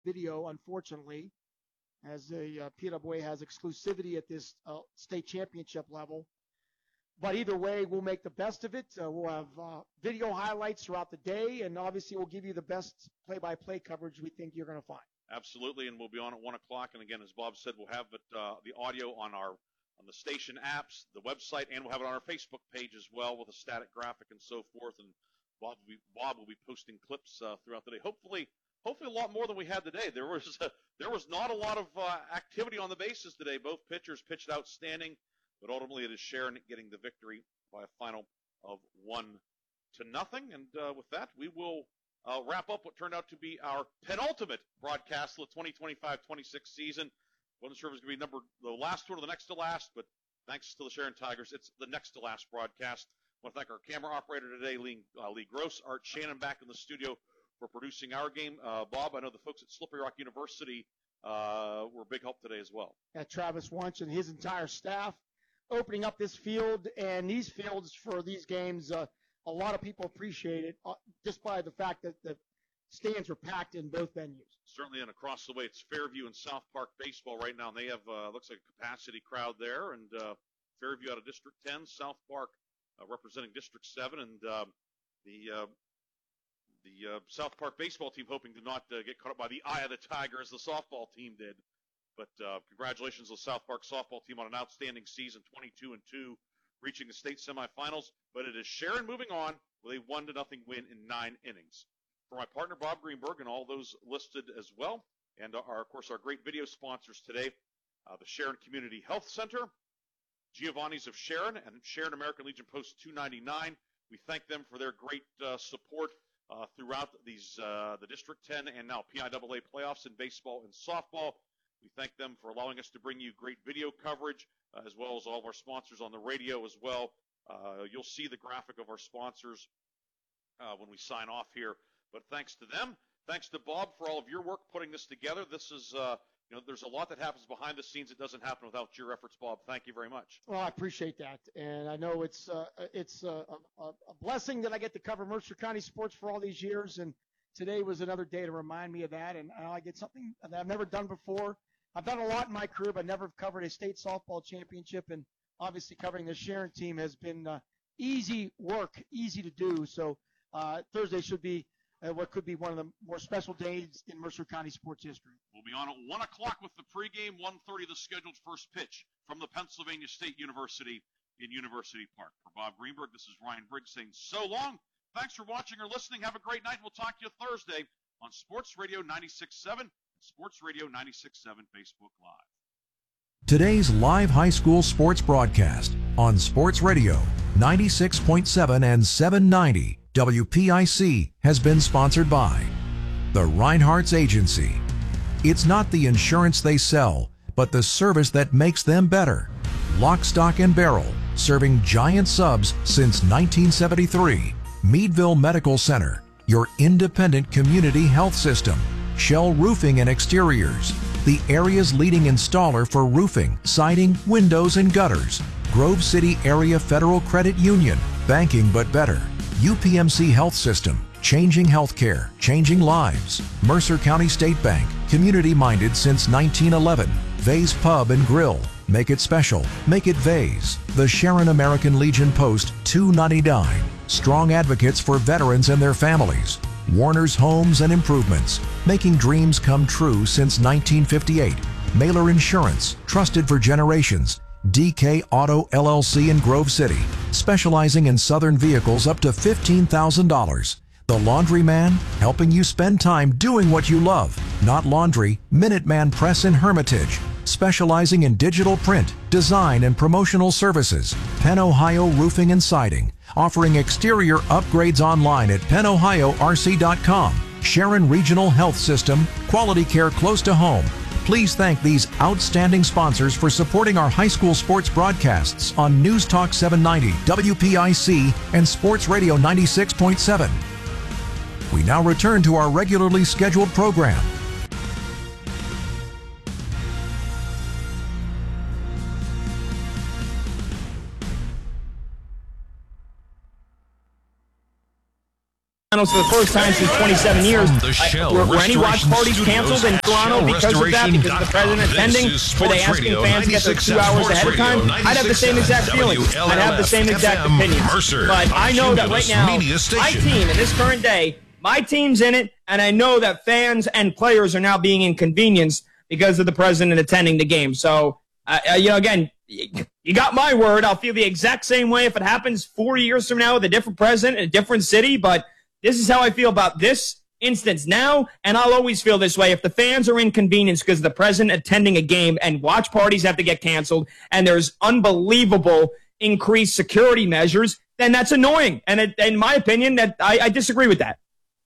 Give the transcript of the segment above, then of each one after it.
video, unfortunately, as the PWA has exclusivity at this state championship level. But either way, we'll make the best of it. We'll have video highlights throughout the day, and obviously we'll give you the best play-by-play coverage we think you're going to find. Absolutely, and we'll be on at 1 o'clock. And again, as Bob said, we'll have it, the audio on the station apps, the website, and we'll have it on our Facebook page as well with a static graphic and so forth. And Bob will be posting clips throughout the day. Hopefully a lot more than we had today. There was not a lot of activity on the bases today. Both pitchers pitched outstanding, but ultimately it is Sharon getting the victory by a final of 1-0. And with that, we will wrap up what turned out to be our penultimate broadcast of the 2025-26 season. Wasn't sure if it was going to be the last one or the next to last, but thanks to the Sharon Tigers, it's the next to last broadcast. I want to thank our camera operator today, Lee Gross, Art Shannon back in the studio for producing our game. Bob, I know the folks at Slippery Rock University were a big help today as well. Yeah, Travis Wunsch and his entire staff opening up this field and these fields for these games. A lot of people appreciate it just by the fact that the stands are packed in both venues. Certainly, and across the way, it's Fairview and South Park baseball right now, and they have, looks like a capacity crowd there, and Fairview out of District 10, South Park representing District 7, and the South Park baseball team hoping to not get caught up by the eye of the tiger as the softball team did. But congratulations to the South Park softball team on an outstanding season, 22-2, reaching the state semifinals. But it is Sharon moving on with a 1-0 win in 9 innings. For my partner, Bob Greenberg, and all those listed as well, and of course, our great video sponsors today, the Sharon Community Health Center, Giovanni's of Sharon, and Sharon American Legion Post 299. We thank them for their great support throughout the District 10 and now PIAA playoffs in baseball and softball. We thank them for allowing us to bring you great video coverage, as well as all of our sponsors on the radio as well. You'll see the graphic of our sponsors when we sign off here. But thanks to them. Thanks to Bob for all of your work putting this together. This is, there's a lot that happens behind the scenes. It doesn't happen without your efforts, Bob. Thank you very much. Well, I appreciate that. And I know it's a blessing that I get to cover Mercer County sports for all these years. And today was another day to remind me of that. And I get something that I've never done before. I've done a lot in my career, but never covered a state softball championship. And obviously covering the Sharon team has been easy work, easy to do. So Thursday should be what could be one of the more special days in Mercer County sports history. We'll be on at 1 o'clock with the pregame, 1:30 the scheduled first pitch from the Pennsylvania State University in University Park. For Bob Greenberg, this is Ryan Briggs saying so long. Thanks for watching or listening. Have a great night. We'll talk to you Thursday on Sports Radio 96.7 and Sports Radio 96.7 Facebook Live. Today's live high school sports broadcast on Sports Radio 96.7 and 790 WPIC has been sponsored by the Reinhardt's Agency. It's not the insurance they sell, but the service that makes them better. Lock, Stock, and Barrel, serving giant subs since 1973. Meadville Medical Center, your independent community health system. Shell Roofing and Exteriors, the area's leading installer for roofing, siding, windows, and gutters. Grove City Area Federal Credit Union, banking but better. UPMC Health System, changing healthcare, changing lives. Mercer County State Bank, community-minded since 1911. Vase Pub and Grill, make it special, make it Vase. The Sharon American Legion Post 299, strong advocates for veterans and their families. Warner's Homes and Improvements, making dreams come true since 1958. Mailer Insurance, trusted for generations. DK Auto LLC in Grove City, specializing in Southern vehicles up to $15,000. The Laundryman, helping you spend time doing what you love. Not laundry, Minuteman Press in Hermitage, specializing in digital print, design, and promotional services. Penn Ohio Roofing and Siding, offering exterior upgrades online at pennohiorc.com. Sharon Regional Health System, quality care close to home. Please thank these outstanding sponsors for supporting our high school sports broadcasts on News Talk 790, WPIC, and Sports Radio 96.7. We now return to our regularly scheduled program. Finals for the first time since 27 years. Were any watch parties canceled in Toronto because of that, because of the president attending? Were they asking fans to get there 2 hours ahead of time? I'd have the same exact feeling. I'd have the same exact opinion. But I know that right now, my team in this current day, my team's in it, and I know that fans and players are now being inconvenienced because of the president attending the game. So, again, you got my word. I'll feel the exact same way if it happens 4 years from now with a different president in a different city. But this is how I feel about this instance now, and I'll always feel this way. If the fans are inconvenienced because of the president attending a game and watch parties have to get canceled and there's unbelievable increased security measures, then that's annoying. And in my opinion, that I disagree with that.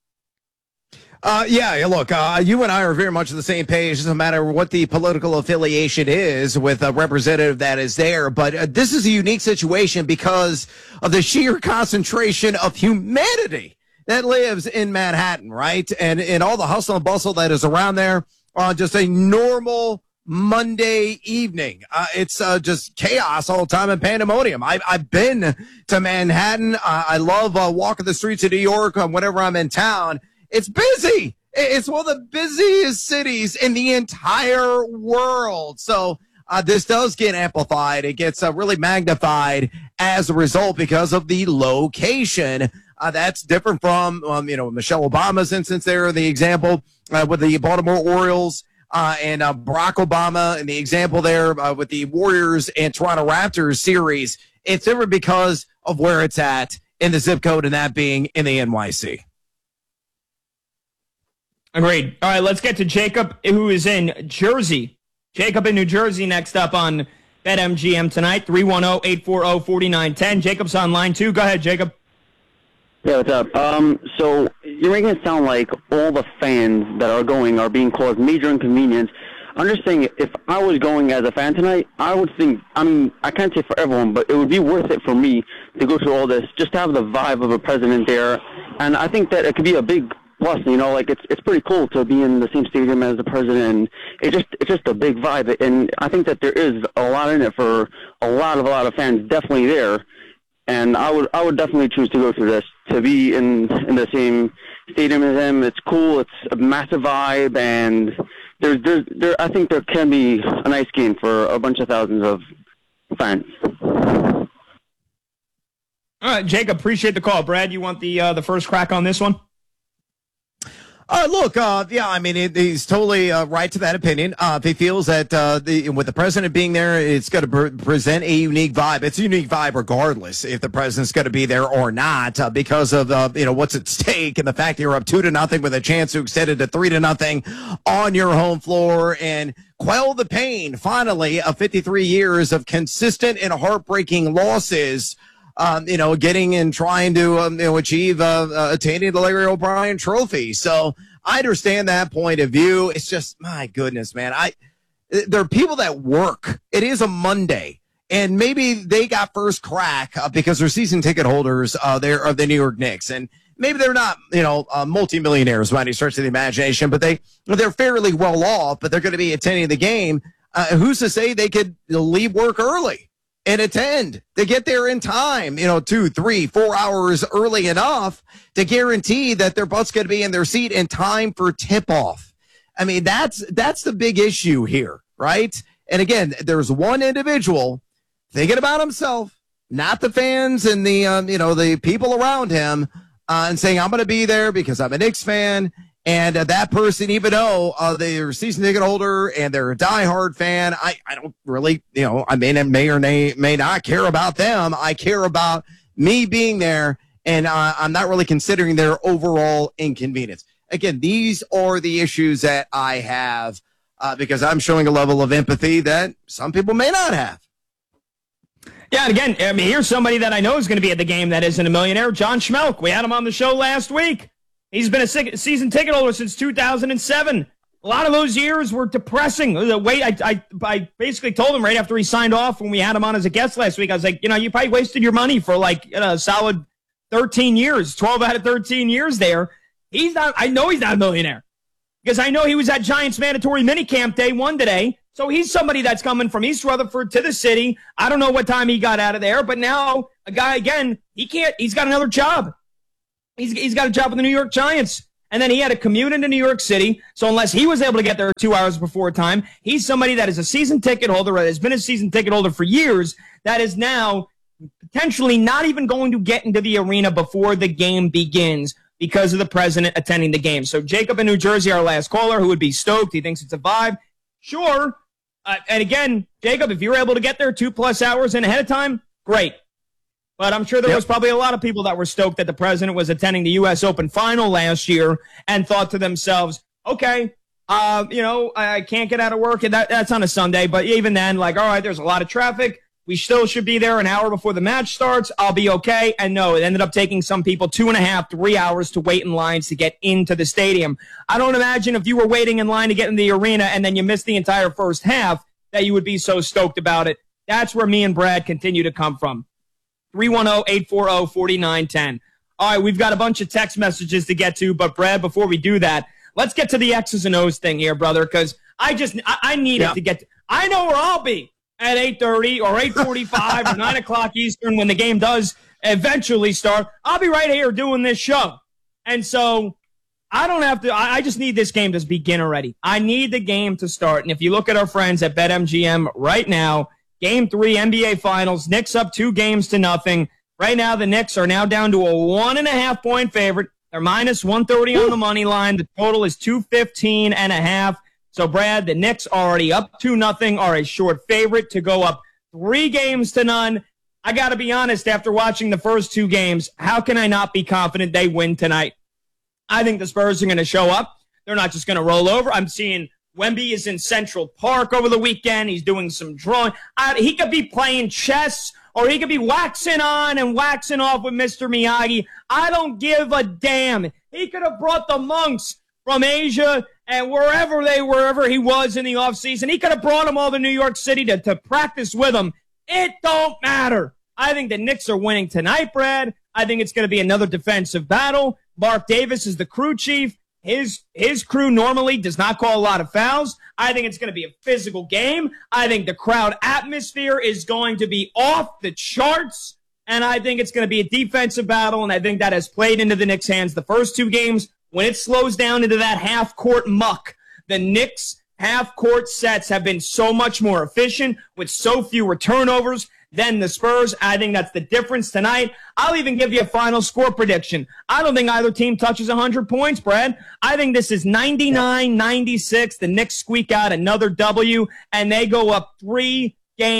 Look, you and I are very much on the same page. Doesn't matter what the political affiliation is with a representative that is there. But this is a unique situation because of the sheer concentration of humanity that lives in Manhattan, right? And all the hustle and bustle that is around there on just a normal Monday evening. It's just chaos all the time and pandemonium. I've been to Manhattan. I love walking the streets of New York whenever I'm in town. It's busy. It's one of the busiest cities in the entire world. So this does get amplified. It gets really magnified as a result because of the location. That's different from, Michelle Obama's instance there, the example with the Baltimore Orioles and Barack Obama and the example there with the Warriors and Toronto Raptors series. It's different because of where it's at in the zip code, and that being in the NYC. Agreed. All right, let's get to Jacob, who is in Jersey. Jacob in New Jersey next up on BetMGM tonight, 310-840-4910. Jacob's on line 2. Go ahead, Jacob. Yeah, what's up? So you're making it sound like all the fans that are going are being caused major inconvenience. I'm just saying, if I was going as a fan tonight, I would think, I can't say for everyone, but it would be worth it for me to go through all this, just to have the vibe of a president there. And I think that it could be a big plus, it's pretty cool to be in the same stadium as the president. It's just a big vibe, and I think that there is a lot in it for a lot of fans definitely there. And I would definitely choose to go through this, to be in the same stadium as him. It's cool. It's a massive vibe, and I think there can be a nice game for a bunch of thousands of fans. All right, Jacob, appreciate the call. Brad, you want the first crack on this one? He's totally right to that opinion. If he feels that with the president being there, it's going to present a unique vibe. It's a unique vibe regardless if the president's going to be there or not, because of what's at stake and the fact that you're up 2-0 with a chance to extend it to 3-0 on your home floor and quell the pain. Finally, of 53 years of consistent and heartbreaking losses. Getting and trying to, achieve, attaining the Larry O'Brien trophy. So I understand that point of view. It's just, my goodness, man. There are people that work. It is a Monday, and maybe they got first crack because they're season ticket holders. They're of the New York Knicks, and maybe they're not, multimillionaires by any stretch of the imagination, but they're fairly well off, but they're going to be attending the game. Who's to say they could leave work early and attend? They get there in time, 2, 3, 4 hours early enough to guarantee that their butt's going to be in their seat in time for tip-off. I mean, that's the big issue here, right? And again, there's one individual thinking about himself, not the fans and the people around him, and saying, I'm going to be there because I'm a Knicks fan. And that person, even though they're a season ticket holder and they're a diehard fan, I don't really, I may or may not care about them. I care about me being there, and I'm not really considering their overall inconvenience. Again, these are the issues that I have because I'm showing a level of empathy that some people may not have. Yeah, and again, here's somebody that I know is going to be at the game that isn't a millionaire, John Schmelk. We had him on the show last week. He's been a season ticket holder since 2007. A lot of those years were depressing. I basically told him right after he signed off when we had him on as a guest last week, I was like, you probably wasted your money for a solid 13 years, 12 out of 13 years there. I know he's not a millionaire because I know he was at Giants mandatory minicamp day one today. So he's somebody that's coming from East Rutherford to the city. I don't know what time he got out of there, but now a guy, again, he's got another job. He's got a job with the New York Giants. And then he had to commute into New York City. So unless he was able to get there 2 hours before time, he's somebody that is a season ticket holder, that has been a season ticket holder for years, that is now potentially not even going to get into the arena before the game begins because of the president attending the game. So Jacob in New Jersey, our last caller, who would be stoked. He thinks it's a vibe. Sure. And again, Jacob, if you're able to get there 2+ hours in ahead of time, great. But I'm sure there was probably a lot of people that were stoked that the president was attending the U.S. Open final last year and thought to themselves, okay, I can't get out of work. And that's on a Sunday. But even then, like, all right, there's a lot of traffic. We still should be there an hour before the match starts. I'll be okay. And no, it ended up taking some people 2.5, 3 hours to wait in lines to get into the stadium. I don't imagine if you were waiting in line to get in the arena and then you missed the entire first half that you would be so stoked about it. That's where me and Brad continue to come from. 310-840-4910. All right, we've got a bunch of text messages to get to, but Brad, before we do that, let's get to the X's and O's thing here, brother, because I need it to get to, I know where I'll be at 8:30 or 8:45 or 9 o'clock Eastern when the game does eventually start. I'll be right here doing this show. And so I don't have to, I just need this game to begin already. I need the game to start. And if you look at our friends at BetMGM right now, Game 3, NBA Finals, Knicks up 2-0. Right now, the Knicks are now down to a 1.5-point favorite. They're minus 130 on the money line. The total is 215.5. So, Brad, the Knicks already up 2-0, are a short favorite to go up 3-0. I got to be honest, after watching the first 2 games, how can I not be confident they win tonight? I think the Spurs are going to show up. They're not just going to roll over. I'm seeing Wemby is in Central Park over the weekend. He's doing some drawing. He could be playing chess, or he could be waxing on and waxing off with Mr. Miyagi. I don't give a damn. He could have brought the monks from Asia and wherever he was in the offseason. He could have brought them all to New York City to practice with him. It don't matter. I think the Knicks are winning tonight, Brad. I think it's going to be another defensive battle. Mark Davis is the crew chief. His crew normally does not call a lot of fouls. I think it's going to be a physical game. I think the crowd atmosphere is going to be off the charts. And I think it's going to be a defensive battle. And I think that has played into the Knicks' hands the first 2 games. When it slows down into that half-court muck, the Knicks' half-court sets have been so much more efficient with so fewer turnovers than the Spurs. I think that's the difference tonight. I'll even give you a final score prediction. I don't think either team touches 100 points, Brad. I think this is 99-96. The Knicks squeak out another W, and they go up 3-0.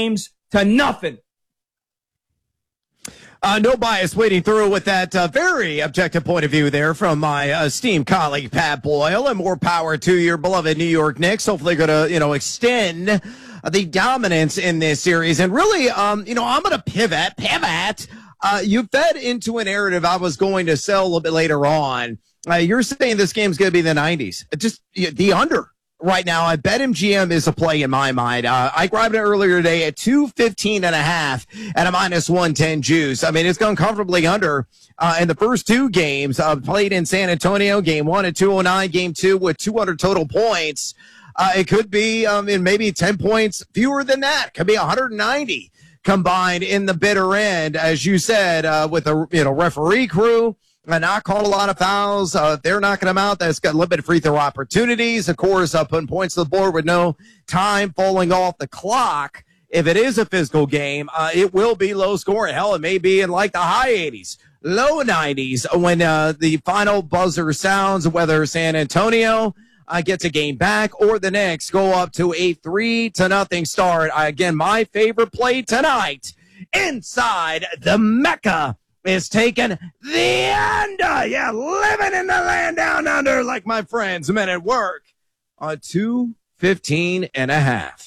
No bias waiting through with that very objective point of view there from my esteemed colleague, Pat Boyle, and more power to your beloved New York Knicks. Hopefully going to, extend the dominance in this series. And really, I'm going to pivot. You fed into a narrative I was going to sell a little bit later on. You're saying this game's going to be the 90s. Just the under. Right now, I bet MGM is a play in my mind. I grabbed it earlier today at 215.5 at a minus 110 juice. I mean, it's gone comfortably under in the first 2 games played in San Antonio. Game 1 at 209, game 2 with 200 total points. It could be maybe 10 points fewer than that. Could be 190 combined in the bitter end, as you said, with the referee crew. Not called a lot of fouls. They're knocking them out. That's got a little bit of free throw opportunities. Of course, putting points to the board with no time falling off the clock. If it is a physical game, it will be low scoring. Hell, it may be in like the high 80s, low 90s when the final buzzer sounds, whether San Antonio gets a game back or the Knicks go up to a 3-0 start. Again, my favorite play tonight inside the Mecca is taking the under. Yeah, living in the land down under like my friends, men at work, on 215.5.